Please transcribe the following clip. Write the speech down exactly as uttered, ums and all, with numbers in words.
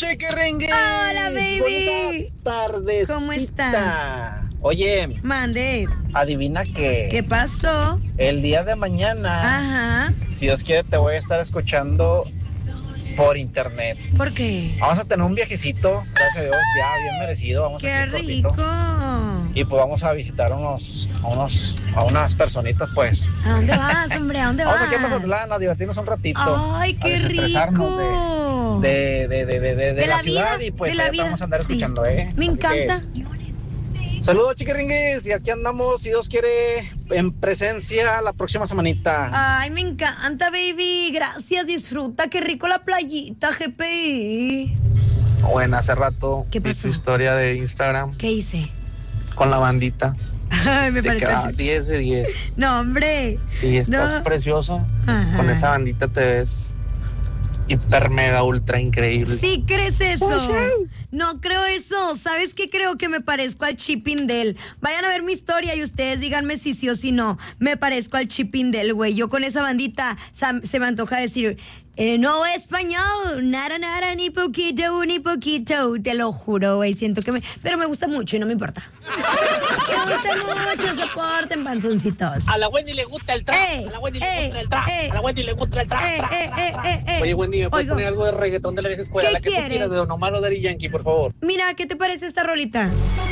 Chiquiringuis. Hola, baby. Buena tardecita. ¿Cómo estás? Oye, mande. Adivina qué. ¿Qué pasó? El día de mañana, Ajá. si Dios quiere, te voy a estar escuchando por internet. ¿Por qué? Vamos a tener un viajecito, gracias a Dios, ya bien merecido. Vamos ¡Qué a hacer cortito. rico! Y pues vamos a visitar unos, a unos, a unas personitas, pues. ¿A dónde vas, hombre? ¿A dónde vas? Vamos aquí a Mazatlán a divertirnos un ratito. ¡Ay, qué a rico! De, de, de, de, de, de, de la, la ciudad vida, y pues de la allá vida. te vamos a andar Sí. escuchando, ¿eh? Me Así encanta. que, saludos, Chiquiringuis, y aquí andamos, si Dios quiere, en presencia la próxima semanita. Ay, me encanta, baby. Gracias, disfruta. Qué rico la playita, G P I. Bueno, hace rato ¿Qué vi pasó? tu historia de Instagram ¿Qué hice? con la bandita. Ay, me Te parece. queda diez de diez. No, hombre. Sí, estás No. precioso. Ajá. Con esa bandita te ves hiper, mega, ultra increíble. ¿Sí crees eso? Sí, sí. No creo eso. ¿Sabes qué? Creo que me parezco al Chippendale. Vayan a ver mi historia y ustedes díganme si sí o si no. Me parezco al Chippendale, güey. Yo con esa bandita sa- se me antoja decir... Eh, no español, nada, nada, ni poquito, ni poquito. Te lo juro, güey. Siento que me... Pero me gusta mucho y no me importa. Me gusta mucho, soporten, panzoncitos. A la Wendy le gusta el trap. Eh, a la Wendy le eh, gusta el trap. eh. a la Wendy le gusta el trap. Eh, trap, eh, trap, eh, trap. eh, eh. Oye, Wendy, ¿me puedes Oigo. poner algo de reggaetón de la vieja escuela? ¿Qué La que quieres? tú quieras, de Don Omar o Daddy Yankee, por favor. Mira, ¿qué te parece esta rolita?